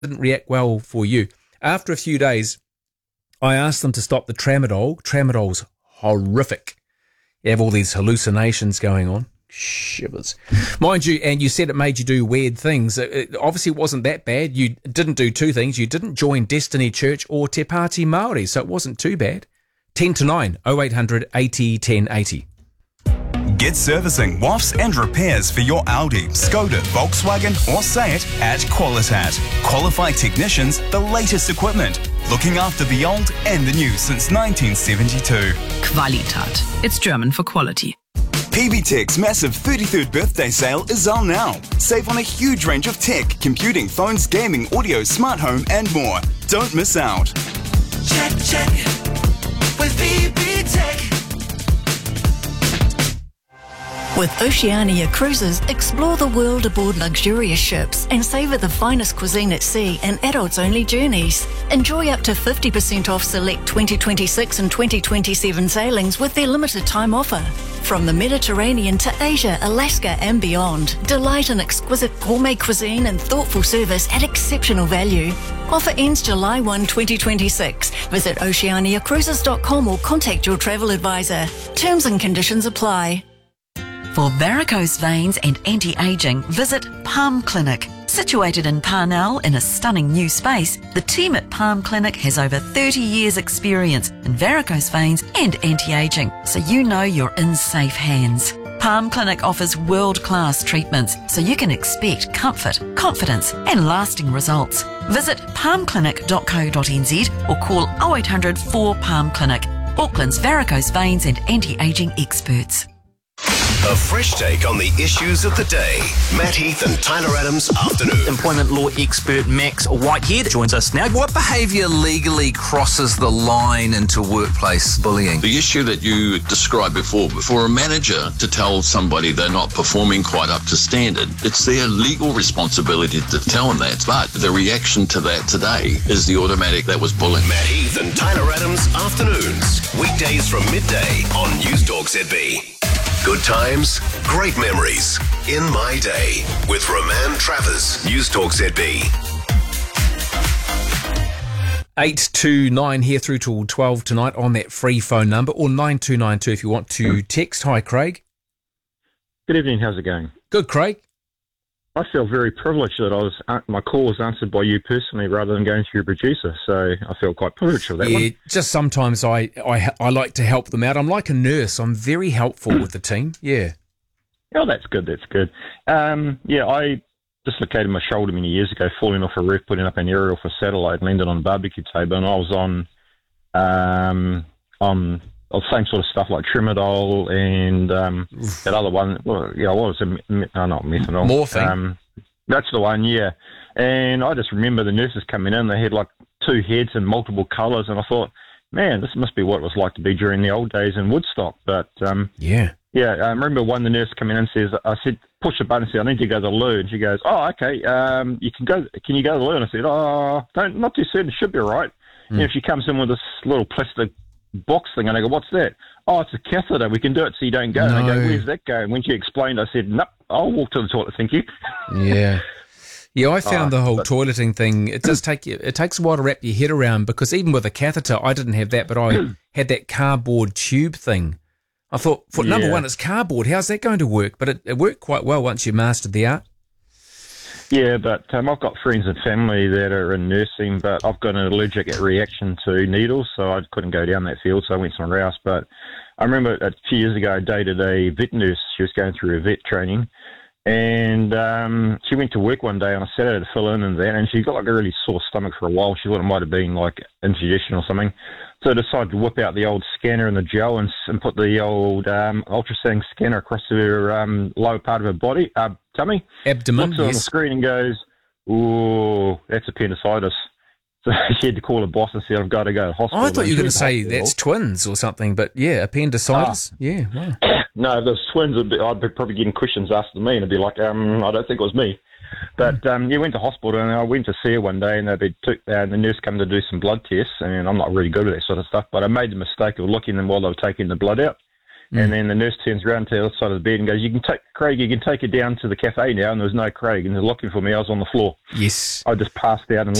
didn't react well for you. After a few days, I asked them to stop the tramadol. Tramadol's horrific. You have all these hallucinations going on. Shivers. Mind you, and you said it made you do weird things. Obviously, it wasn't that bad. You didn't do two things. You didn't join Destiny Church or Te Pāti Māori, so it wasn't too bad. 10 to 9, 0800 80 10 80. Get servicing, wafts and repairs for your Audi, Skoda, Volkswagen or Seat at Qualitat. Qualified technicians, the latest equipment. Looking after the old and the new since 1972. Qualitat. It's German for quality. PBTech's massive 33rd birthday sale is on now. Save on a huge range of tech, computing, phones, gaming, audio, smart home and more. Don't miss out. Check with PBTech. With Oceania Cruises, explore the world aboard luxurious ships and savour the finest cuisine at sea and adults-only journeys. Enjoy up to 50% off select 2026 and 2027 sailings with their limited time offer. From the Mediterranean to Asia, Alaska and beyond, delight in exquisite gourmet cuisine and thoughtful service at exceptional value. Offer ends July 1, 2026. Visit oceaniacruises.com or contact your travel advisor. Terms and conditions apply. For varicose veins and anti-aging, visit Palm Clinic. Situated in Parnell in a stunning new space, the team at Palm Clinic has over 30 years experience in varicose veins and anti-aging, so you know you're in safe hands. Palm Clinic offers world-class treatments, so you can expect comfort, confidence and lasting results. Visit palmclinic.co.nz or call 0800 4PALM Clinic, Auckland's varicose veins and anti-aging experts. A fresh take on the issues of the day. Matt Heath and Tyler Adams afternoon. Employment law expert Max Whitehead joins us now. What behaviour legally crosses the line into workplace bullying? The issue that you described before, for a manager to tell somebody they're not performing quite up to standard, it's their legal responsibility to tell them that. But the reaction to that today is the automatic, that was bullying. Matt Heath and Tyler Adams afternoons. Weekdays from midday on News Talk ZB. Good times, great memories. In My Day with Roman Travers. News Talk ZB. 8 to 9 here through till 12 tonight on that free phone number, or 9292 if you want to text. Hi, Craig. Good evening. How's it going? Good, Craig. I feel very privileged that my call was answered by you personally rather than going through your producer, so I feel quite privileged for that one. Yeah, just sometimes I like to help them out. I'm like a nurse. I'm very helpful with the team. Yeah. Oh, that's good. That's good. I dislocated my shoulder many years ago, falling off a roof, putting up an aerial for satellite, landed on a barbecue table, and I was on the same sort of stuff like Tramadol and that other one. Well, yeah, what was it? Not methanol. Morphine. That's the one, yeah. And I just remember the nurses coming in. They had like two heads and multiple colours, and I thought, man, this must be what it was like to be during the old days in Woodstock. But yeah, I remember one the nurse coming in and says, I said, push the button and said, I need to go to the loo. And she goes, oh, okay, you can go. Can you go to the loo? And I said, oh, not too soon. It should be all right. And she comes in with this little plastic box thing, and I go, what's that? Oh, it's a catheter. We can do it so you don't go. No. And I go, where's that going? When she explained, I said, nope, I'll walk to the toilet, thank you. Yeah. Yeah, I found the whole toileting thing, it takes a while to wrap your head around, because even with a catheter, I didn't have that, but I had that cardboard tube thing. I thought, for number one, it's cardboard. How's that going to work? But it worked quite well once you mastered the art. Yeah, but I've got friends and family that are in nursing, but I've got an allergic reaction to needles, so I couldn't go down that field, so I went somewhere else. But I remember a few years ago, I dated a vet nurse. She was going through a vet training, and she went to work one day on a Saturday to fill in and that, and she got like a really sore stomach for a while. She thought it might have been like indigestion or something. So I decided to whip out the old scanner and the gel and put the old ultrasound scanner across her lower part of her body, tummy. Abdomen, looks on the screen and goes, ooh, that's appendicitis. So she had to call her boss and say, I've got to go to hospital. Oh, I thought you were going to say that's twins or something, but yeah, appendicitis. Yeah, wow. No, if there's twins, I'd be probably getting questions asked of me, and I'd be like, I don't think it was me. But went to hospital, and I went to see her one day, and the nurse came to do some blood tests, and I'm not really good at that sort of stuff, but I made the mistake of looking at them while they were taking the blood out. And then the nurse turns around to the other side of the bed and goes, Craig, you can take her down to the cafe now. And there was no Craig, and they're looking for me. I was on the floor. Yes. I just passed out and